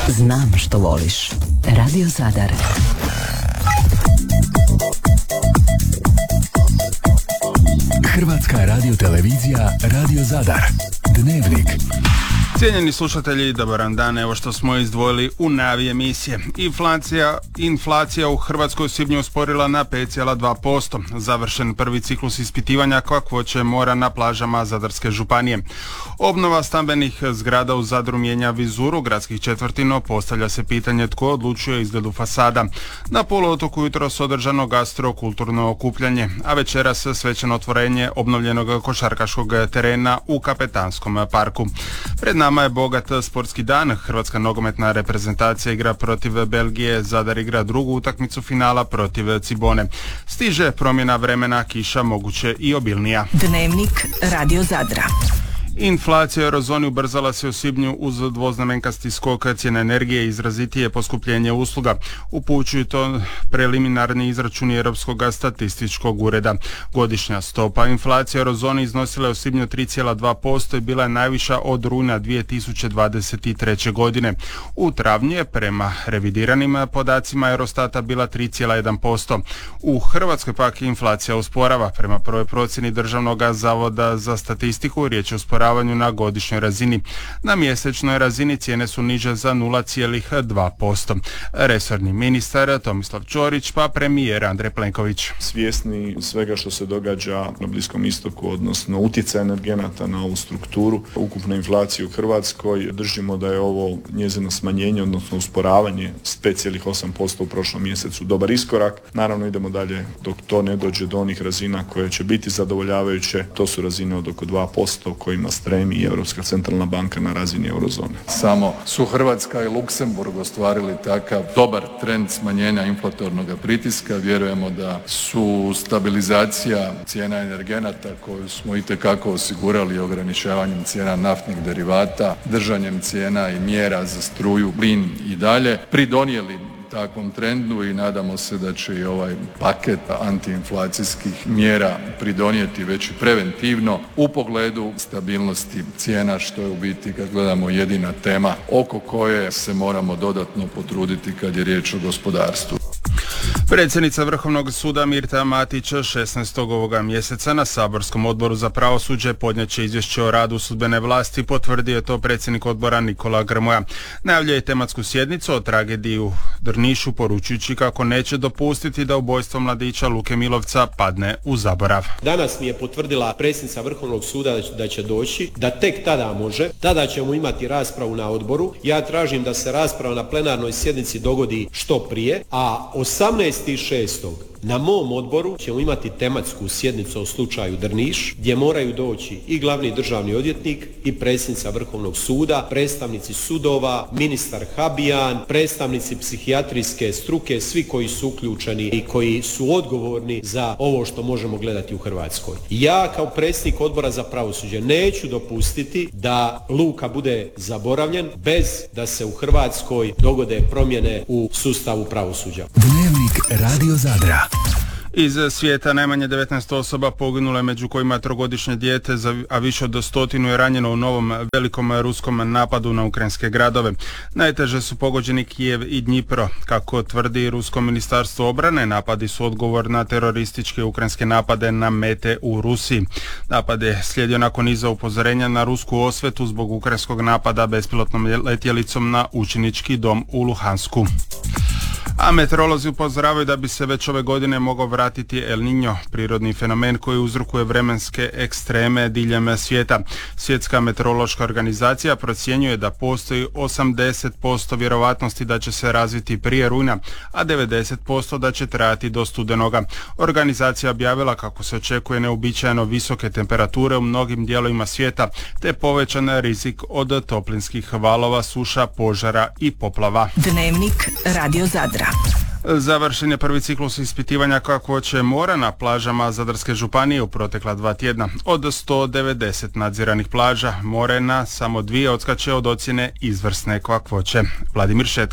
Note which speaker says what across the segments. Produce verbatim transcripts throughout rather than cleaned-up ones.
Speaker 1: Znam što voliš. Radio Zadar.
Speaker 2: Hrvatska radiotelevizija Radio Zadar. Dnevnik.
Speaker 3: Cijenjeni slušatelji, dobar dan, evo što smo izdvojili u najavi emisije. Inflacija, inflacija u Hrvatskoj u svibnju usporila na pet zarez dva posto. Završen prvi ciklus ispitivanja kakvoće mora na plažama Zadarske županije. Obnova stambenih zgrada u Zadru mijenja vizuru gradskih četvrtina, postavlja se pitanje tko odlučuje izgledu fasada. Na poluotoku jutros održano gastro-kulturno okupljanje, a večeras svečano otvorenje obnovljenog košarkaškog terena u Kapetanskom parku. Pred nama je bogat sportski dan. Hrvatska nogometna reprezentacija igra protiv Belgije, Zadar igra drugu utakmicu finala protiv Cibone. Stiže promjena vremena, kiša moguće i obilnija.
Speaker 1: Dnevnik Radio Zadra.
Speaker 3: Inflacija u eurozoni ubrzala se u svibnju uz dvoznamenkasti skok cijene energije i izrazitije poskupljenje usluga. Upućuju to preliminarni izračuni Europskog statističkog ureda. Godišnja stopa inflacije u eurozoni iznosila je u svibnju tri zarez dva posto i bila je najviša od rujna dvije tisuće dvadeset treće. godine. U travnju je prema revidiranim podacima Eurostata bila tri zarez jedan posto. U Hrvatskoj pak inflacija usporava. Prema prvoj procjeni Državnog zavoda za statistiku riječ je o usporavanju na godišnjoj razini. Na mjesečnoj razini cijene su niže za nula zarez dva posto. Resorni ministar Tomislav Ćorić pa premijer Andrej Plenković.
Speaker 4: Svjesni svega što se događa na Bliskom istoku, odnosno utjecaj energenata na ovu strukturu, ukupne inflacije u Hrvatskoj, držimo da je ovo njezino smanjenje, odnosno usporavanje s pet zarez osam posto u prošlom mjesecu dobar iskorak. Naravno idemo dalje dok to ne dođe do onih razina koje će biti zadovoljavajuće. To su razine od oko dva posto kojima stremi i Europska centralna banka na razini eurozone.
Speaker 5: Samo su Hrvatska i Luksemburg ostvarili takav dobar trend smanjenja inflatornog pritiska. Vjerujemo da su stabilizacija cijena energenata koju smo itekako osigurali ograničavanjem cijena naftnih derivata, držanjem cijena i mjera za struju, plin i dalje pridonijeli takvom trendu i nadamo se da će i ovaj paket antiinflacijskih mjera pridonijeti već i preventivno u pogledu stabilnosti cijena, što je u biti, kad gledamo, jedina tema oko koje se moramo dodatno potruditi kad je riječ o gospodarstvu.
Speaker 3: Predsjednica Vrhovnog suda Mirta Matić šesnaestog ovoga mjeseca na saborskom odboru za pravosuđe podnijet će izvješće o radu sudbene vlasti, potvrdio je to predsjednik odbora Nikola Grmoja. Najavljuje tematsku sjednicu o tragediji u Drnišu, poručujući kako neće dopustiti da ubojstvo mladića Luke Milovca padne u zaborav.
Speaker 6: Danas mi je potvrdila predsjednica Vrhovnog suda da će doći, da tek tada može, tada ćemo imati raspravu na odboru. Ja tražim da se rasprava na plenarnoj sjednici dogodi što prije, a osamnaestog šestog na mom odboru ćemo imati tematsku sjednicu o slučaju Drniš, gdje moraju doći i glavni državni odvjetnik i predsjednica Vrhovnog suda, predstavnici sudova, ministar Habijan, predstavnici psihijatrijske struke, svi koji su uključeni i koji su odgovorni za ovo što možemo gledati u Hrvatskoj. Ja kao predsjednik odbora za pravosuđe neću dopustiti da Luka bude zaboravljen bez da se u Hrvatskoj dogode promjene u sustavu pravosuđa.
Speaker 2: Dnevnik Radio Zadra.
Speaker 3: Iz svijeta najmanje devetnaest osoba poginulo je, među kojima trogodišnje dijete, a više od stotinu je ranjeno u novom velikom ruskom napadu na ukrajinske gradove. Najteže su pogođeni Kijev i Dnjipro. Kako tvrdi rusko ministarstvo obrane, napadi su odgovor na terorističke ukrajinske napade na mete u Rusiji. Napad je slijedio nakon niza upozorenja na rusku osvetu zbog ukrajinskog napada bespilotnom letjelicom na učenički dom u Luhansku. A meteorolozi upozoravaju da bi se već ove godine mogao vratiti El Niño, prirodni fenomen koji uzrokuje vremenske ekstreme diljem svijeta. Svjetska meteorološka organizacija procjenjuje da postoji osamdeset posto vjerovatnosti da će se razviti prije rujna, a devedeset posto da će trajati do studenoga. Organizacija objavila kako se očekuje neuobičajeno visoke temperature u mnogim dijelovima svijeta, te povećan rizik od toplinskih valova, suša, požara i poplava.
Speaker 1: Dnevnik Radio Zadra.
Speaker 3: Završen je prvi ciklus ispitivanja kakvoće mora na plažama Zadarske županije u protekla dva tjedna. Od sto devedeset nadziranih plaža more na samo dvije odskače od ocjene izvrsne kakvoće. Vladimir Šetka.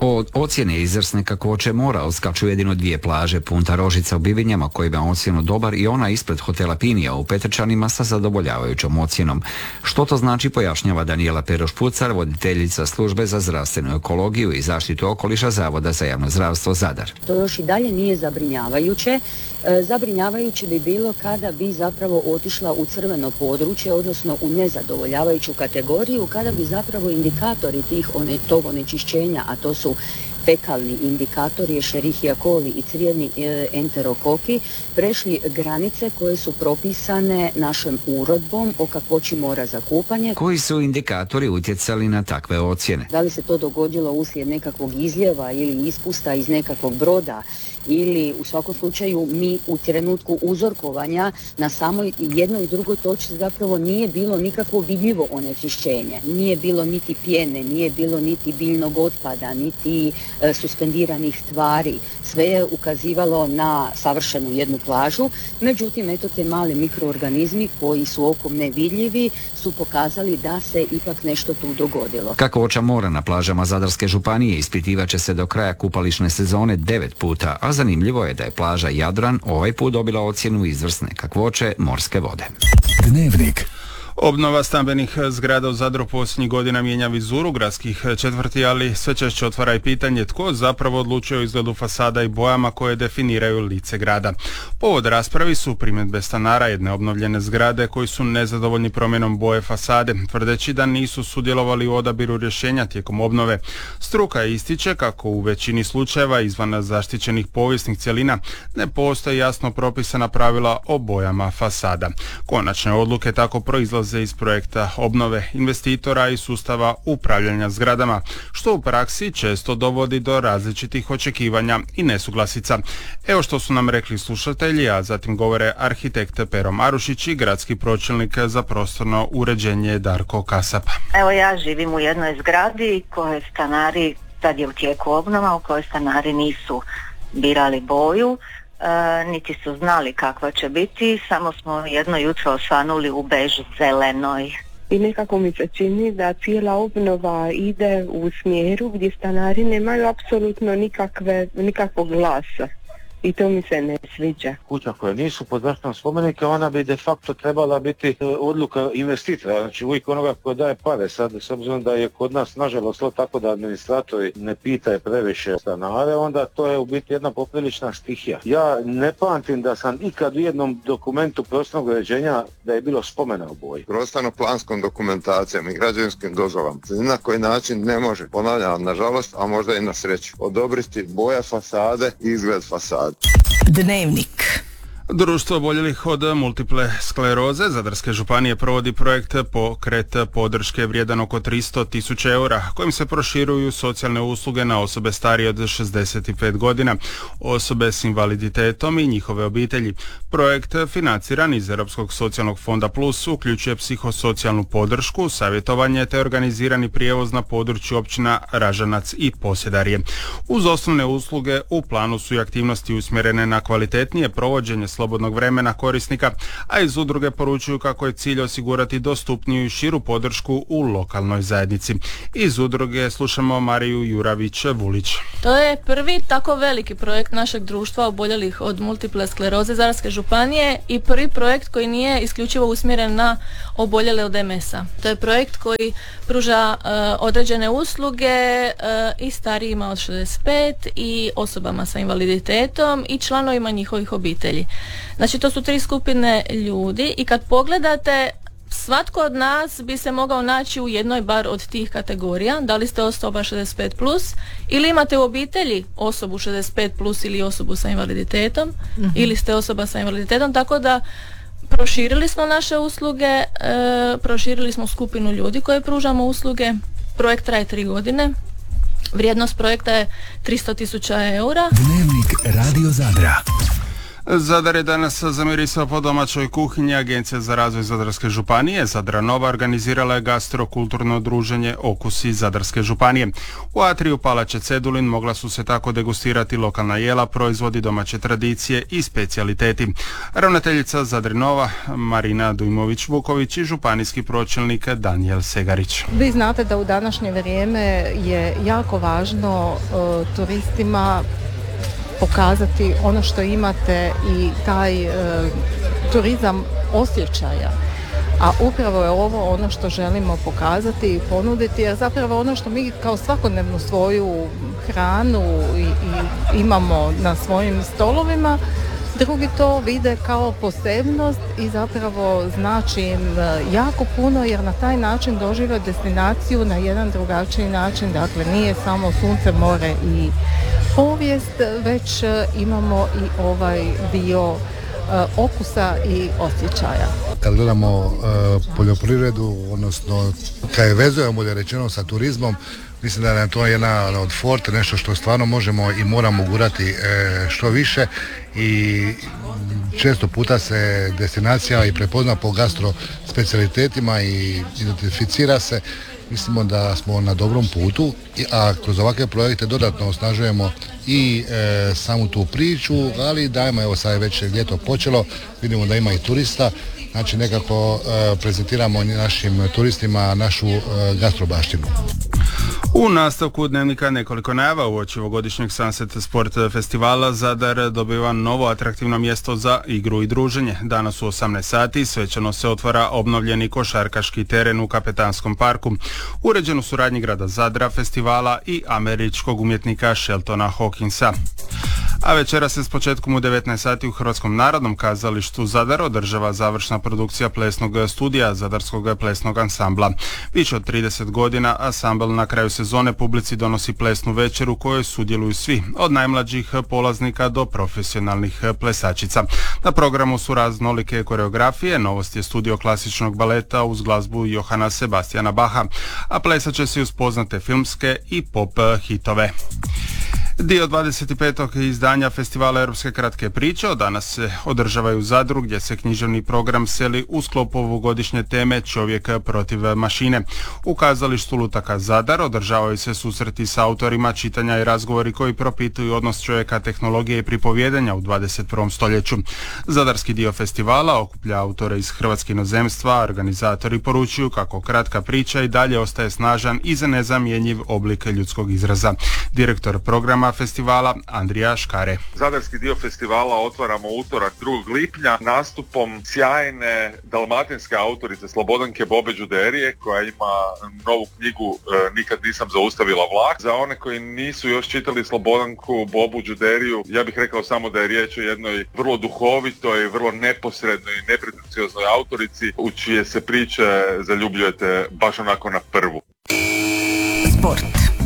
Speaker 7: Od ocjene izvrsne kakvoće mora odskaču jedino dvije plaže, Punta Rožica u Bibinjama koji ima ocjenu dobar i ona ispred hotela Pinija u Petrčanima sa zadovoljavajućom ocjenom. Što to znači pojašnjava Danijela Peroš-Pucar, voditeljica službe za zdravstvenu ekologiju i zaštitu okoliša Zavoda za javno zdravstvo Zadar.
Speaker 8: To još i dalje nije zabrinjavajuće. Zabrinjavajuće bi bilo kada bi zapravo otišla u crveno područje, odnosno u nezadovoljavajuću kategoriju, kada bi zapravo indikatori tih one, tog onečišćenja, a to su fekalni indikatori, Escherichia coli i crijevni e, enterokoki, prešli granice koje su propisane našom uredbom o kakvoći mora za kupanje.
Speaker 7: Koji su indikatori utjecali na takve ocjene?
Speaker 8: Da li se to dogodilo uslijed nekakvog izljeva ili ispusta iz nekakvog broda, ili u svakom slučaju mi u trenutku uzorkovanja na samoj jednoj i drugoj točci zapravo nije bilo nikakvo vidljivo onečišćenje. Nije bilo niti pjene, nije bilo niti biljnog otpada, niti e, suspendiranih tvari. Sve je ukazivalo na savršenu jednu plažu, međutim eto te male mikroorganizmi koji su okom nevidljivi su pokazali da se ipak nešto tu dogodilo.
Speaker 7: Kakvoća mora na plažama Zadarske županije ispitivat će se do kraja kupališne sezone devet puta, a zanimljivo je da je plaža Jadran ovaj put dobila ocjenu izvrsne kakvoće morske vode.
Speaker 2: Dnevnik.
Speaker 3: Obnova stambenih zgrada u Zadru posljednjih godina mijenja vizuru gradskih četvrti, ali sve češće otvara i pitanje tko zapravo odlučuje o izgledu fasada i bojama koje definiraju lice grada. Povod raspravi su primjedbe stanara jedne obnovljene zgrade koji su nezadovoljni promjenom boje fasade, tvrdeći da nisu sudjelovali u odabiru rješenja tijekom obnove. Struka ističe kako u većini slučajeva izvan zaštićenih povijesnih cjelina ne postoje jasno propisana pravila o bojama fasada. Konačne odluke tako proizlaze iz projekta obnove investitora i sustava upravljanja zgradama, što u praksi često dovodi do različitih očekivanja i nesuglasica. Evo što su nam rekli slušatelji, a zatim govore arhitekt Pero Marušić i gradski pročelnik za prostorno uređenje Darko Kasap.
Speaker 9: Evo ja živim u jednoj zgradi koje stanari, sad je u tijeku obnova, u kojoj stanari nisu birali boju, E, niti su znali kakva će biti, samo smo jedno jutro osvanuli u bež zelenoj.
Speaker 10: I nekako mi se čini da cijela obnova ide u smjeru gdje stanari nemaju apsolutno nikakve, nikakvog glasa. I to mi se ne sviđa.
Speaker 11: Kuća koje nisu pod zaštitom spomenika, ona bi de facto trebala biti odluka investitora, znači uvijek onoga ko daje pare. Sad, s obzirom da je kod nas nažalost to tako da administratori ne pitaju previše stanare, onda to je u biti jedna poprilična stihija. Ja ne pamtim da sam ikad u jednom dokumentu prostornog uređenja da je bilo spomena o boji.
Speaker 12: Prostorno-planskom dokumentacijom i građevinskim dozvolama se ni na koji način ne može, ponavljam, nažalost, a možda i na sreću, odobriti boja fasade i izgled fasade.
Speaker 1: Dnevnik.
Speaker 3: Društvo oboljelih od multiple skleroze Zadarske županije provodi projekt Pokret podrške vrijedan oko tristo tisuća eura, kojim se proširuju socijalne usluge na osobe starije od šezdeset pet godina, osobe s invaliditetom i njihove obitelji. Projekt financiran iz Europskog socijalnog fonda Plus uključuje psihosocijalnu podršku, savjetovanje te organizirani prijevoz na području općina Ražanac i Posjedarje. Uz osnovne usluge u planu su i aktivnosti usmjerene na kvalitetnije provođenje slobodnog vremena korisnika, a iz udruge poručuju kako je cilj osigurati dostupniju i širu podršku u lokalnoj zajednici. Iz udruge slušamo Mariju Juravić-Vulić.
Speaker 13: To je prvi tako veliki projekt našeg društva oboljelih od multiple skleroze Zadarske županije i prvi projekt koji nije isključivo usmjeren na oboljele od em es a. To je projekt koji pruža uh, određene usluge uh, i starijima od šezdeset pet i osobama sa invaliditetom i članovima njihovih obitelji. Znači to su tri skupine ljudi i kad pogledate, svatko od nas bi se mogao naći u jednoj bar od tih kategorija. Da li ste osoba šezdeset pet plus ili imate u obitelji osobu šezdeset pet plus ili osobu sa invaliditetom, mm-hmm. ili ste osoba sa invaliditetom, tako da proširili smo naše usluge, e, proširili smo skupinu ljudi koje pružamo usluge. Projekt traje tri godine. Vrijednost projekta je tristo tisuća eura.
Speaker 2: Dnevnik Radio Zadra.
Speaker 3: Zadar je danas zamirisao po domaćoj kuhinji. Agencija za razvoj Zadarske županije Zadra Nova organizirala je gastrokulturno druženje Okusi Zadarske županije. U atriju Palače Cedulin mogla su se tako degustirati lokalna jela, proizvodi domaće tradicije i specijaliteti. Ravnateljica Zadre Nova Marina Dujmović-Vuković i županijski pročelnik Danijel Segarić.
Speaker 14: Vi znate da u današnje vrijeme je jako važno uh, turistima pokazati ono što imate i taj e, turizam osjećaja. A upravo je ovo ono što želimo pokazati i ponuditi, jer zapravo ono što mi kao svakodnevnu svoju hranu i, i imamo na svojim stolovima, drugi to vide kao posebnost i zapravo znači im jako puno, jer na taj način dožive destinaciju na jedan drugačiji način. Dakle, nije samo sunce, more i povijest, već imamo i ovaj dio okusa i osjećaja.
Speaker 15: Kad gledamo uh, poljoprivredu, odnosno kad je vezujemo bolje rečeno sa turizmom, mislim da je to jedna od forte, nešto što stvarno možemo i moramo gurati e, što više i često puta se destinacija i prepozna po gastro specijalitetima i identificira se. Mislimo da smo na dobrom putu, a kroz ovakve projekte dodatno osnažujemo i e, samu tu priču, ali dajmo, evo sad je već ljeto počelo, vidimo da ima i turista, znači nekako e, prezentiramo našim turistima našu e, gastrobaštinu.
Speaker 3: U nastavku dnevnika nekoliko najava. Uoči ovogodišnjeg Sunset Sport festivala Zadar dobiva novo atraktivno mjesto za igru i druženje. Danas u osamnaest sati svečano se otvara obnovljeni košarkaški teren u Kapetanskom parku. Uređen u suradnji grada Zadra, festivala i američkog umjetnika Sheltona Hawkinsa. A večera se s početkom u devetnaest sati u Hrvatskom narodnom kazalištu Zadar održava završna produkcija plesnog studija Zadarskog plesnog ansambla. Više od trideset godina ansambl na kraju sezone publici donosi plesnu večer u kojoj sudjeluju svi, od najmlađih polaznika do profesionalnih plesačica. Na programu su raznolike koreografije, novost je studio klasičnog baleta uz glazbu Johana Sebastiana Baha, a plesat će se uz poznate filmske i pop hitove. Dio dvadeset petog izdanja festivala Europske kratke priče od danas se održavaju u Zadru, gdje se književni program seli u sklopu ovogodišnje teme Čovjek protiv mašine. U kazalištu Lutaka Zadar održavaju se susreti s autorima, čitanja i razgovori koji propituju odnos čovjeka, tehnologije i pripovjedanja u dvadeset prvom stoljeću. Zadarski dio festivala okuplja autore iz Hrvatske inozemstva, organizatori poručuju kako kratka priča i dalje ostaje snažan i za nezamjenjiv oblik ljudskog izraza. Direktor programa festivala Andrija Škare.
Speaker 16: Zadarski dio festivala otvaramo utorak drugog lipnja nastupom sjajne dalmatinske autorice Slobodanke Bobe Đuderije, koja ima novu knjigu e, Nikad nisam zaustavila vlak. Za one koji nisu još čitali Slobodanku Bobu Đuderiju, ja bih rekao samo da je riječ o jednoj vrlo duhovitoj, vrlo neposrednoj i nepretencioznoj autorici u čije se priče zaljubljujete baš onako na prvu.
Speaker 1: Sport.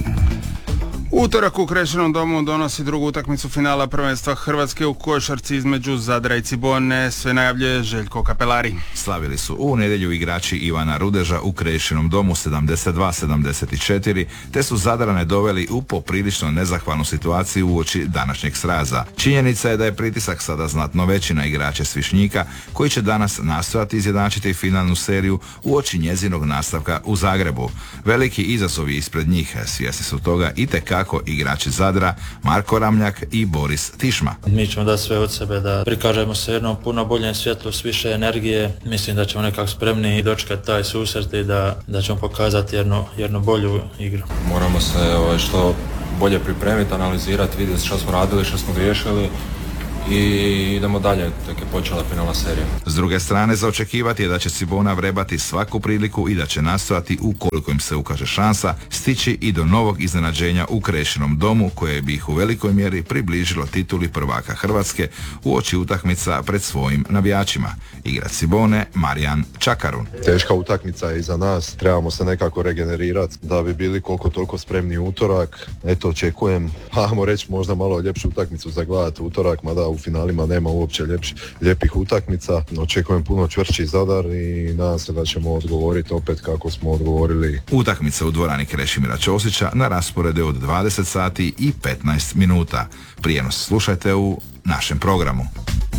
Speaker 3: Utorak u Krešenom domu donosi drugu utakmicu finala prvenstva Hrvatske u košarci između Zadra i Cibone. Sve najavljuje Željko Kapelari.
Speaker 17: Slavili su u nedjelju igrači Ivana Rudeža u Krešenom domu sedamdeset dva sedamdeset četiri, te su Zadrane doveli u poprilično nezahvalnu situaciju uoči današnjeg sraza. Činjenica je da je pritisak sada znatno veći na igrače Svišnjika, koji će danas nastojati izjednačiti finalnu seriju uoči njezinog nastavka u Zagrebu. Veliki izazovi ispred njih, svjesni su toga i tekako igrači Zadra, Marko Ramljak i Boris Tišma.
Speaker 18: Mi ćemo dati sve od sebe da prikažemo se jednom puno boljem svjetlu, s više energije. Mislim da ćemo nekako spremni dočekati taj susret i da, da ćemo pokazati jednu, jednu bolju igru.
Speaker 19: Moramo se ovaj, što bolje pripremiti, analizirati, vidjeti što smo radili, što smo griješili i idemo dalje, tek je počela finalna serija.
Speaker 17: S druge strane, za očekivati je da će Cibona vrebati svaku priliku i da će nastojati, ukoliko im se ukaže šansa, stići i do novog iznenađenja u Krešenom domu, koje bi ih u velikoj mjeri približilo tituli prvaka Hrvatske uoči utakmica pred svojim navijačima. Igrač Cibone, Marijan Čakarun.
Speaker 20: Teška utakmica je iza nas, trebamo se nekako regenerirati da bi bili koliko toliko spremni utorak. Eto, očekujem, ajmo reći, možda malo ljepšu utakmicu za gledati utorak, mada u finalima nema uopće ljepš, lijepih utakmica. Očekujem puno čvršći Zadar i nadam se da ćemo odgovoriti opet kako smo odgovorili.
Speaker 17: Utakmica u dvorani Krešimira Ćosića na rasporedu od dvadeset sati i petnaest minuta. Prijenos slušajte u našem programu.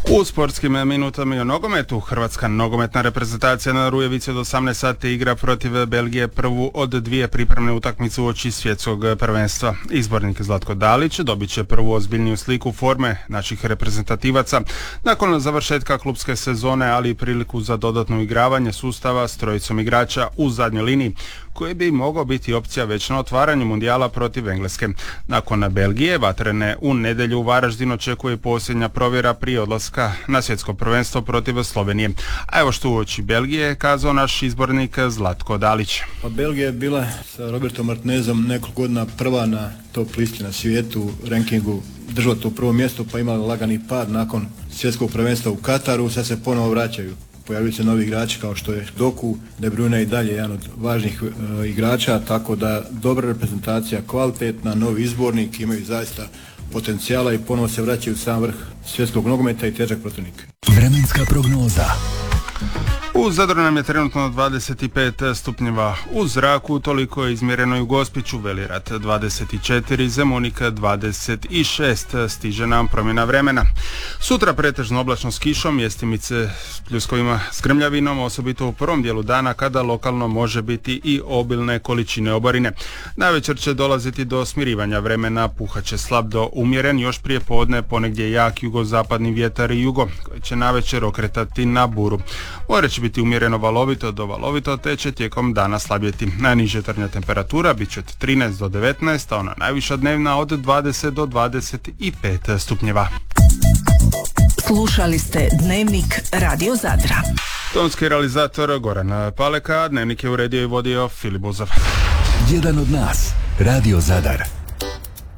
Speaker 3: U sportskim minutama i o nogometu Hrvatska nogometna reprezentacija na Rujevici od osamnaest sati igra protiv Belgije prvu od dvije pripremne utakmice uoči svjetskog prvenstva. Izbornik Zlatko Dalić dobit će prvu ozbiljniju sliku forme naših reprezentativaca nakon završetka klupske sezone, ali i priliku za dodatno igravanje sustava s trojicom igrača u zadnjoj liniji, koji bi mogao biti opcija već na otvaranju mundijala protiv Engleske. Nakon Belgije, vatrene u nedjelju u Varaždinu očekuje posljednja provjera prije odlaska na svjetsko prvenstvo protiv Slovenije. A evo što uoči Belgije je kazao naš izbornik Zlatko Dalić.
Speaker 21: Pa Belgija je bila sa Robertom Martinezom nekoliko godina prva na top listi na svijetu, rankingu držala to prvo mjesto, pa imala lagani pad nakon svjetskog prvenstva u Kataru, sad se ponovo vraćaju. Pojavljaju se novi igrači kao što je Doku, De Bruyne i dalje jedan od važnih e, igrača, tako da dobra reprezentacija, kvalitetna, novi izbornik, imaju zaista potencijala i ponovo se vraćaju u sam vrh svjetskog nogometa i težak protivnik.
Speaker 2: Vremenska prognoza.
Speaker 3: U Zadru nam je trenutno dvadeset pet stupnjeva u zraku, toliko je izmjereno i u Gospiću, Velirat dvadeset četiri, Zemunik dvadeset šest, stiže nam promjena vremena. Sutra pretežno oblačno s kišom, mjestimice s pljuskovima s grmljavinom, osobito u prvom dijelu dana kada lokalno može biti i obilne količine oborine. Navečer će dolaziti do smirivanja vremena, puhat će slab do umjeren, još prije podne ponegdje jak jugozapadni vjetar i jugo, koji će navečer okretati na buru. More će biti umjereno valovito do valovito, te će tijekom dana slabjeti. Najniža jutarnja temperatura bit će od trinaest do devetnaest, a ona najviša dnevna od dvadeset do dvadeset pet stupnjeva.
Speaker 1: Slušali ste Dnevnik Radio Zadra.
Speaker 3: Tonski realizator Goran Paleka, Dnevnik je uredio i vodio Filip Buzov.
Speaker 2: Jedan od nas, Radio Zadar.